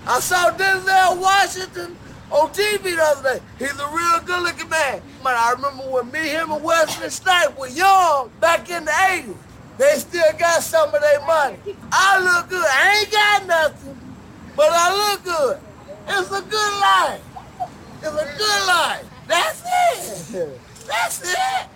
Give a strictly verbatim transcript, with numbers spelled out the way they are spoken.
I saw Denzel Washington on T V the other day. He's a real good-looking man. Man, I remember when me, him, and Wesley Snipes were young back in the eighties. They still got some of their money. I look good. I ain't got nothing, but I look good. It's a good life. It's a good life. That's it. That's it.